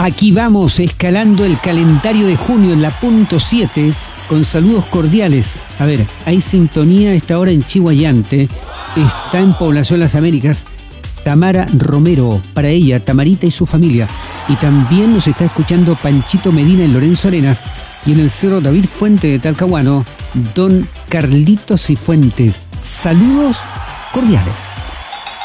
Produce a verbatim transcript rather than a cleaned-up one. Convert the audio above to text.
Aquí vamos escalando el calendario de junio en la punto siete con saludos cordiales. A ver, hay sintonía a esta hora en Chihuayante. Está en Población Las Américas Tamara Romero, para ella, Tamarita y su familia. Y también nos está escuchando Panchito Medina en Lorenzo Arenas y en el Cerro David Fuente de Talcahuano, don Carlitos Cifuentes. Saludos cordiales.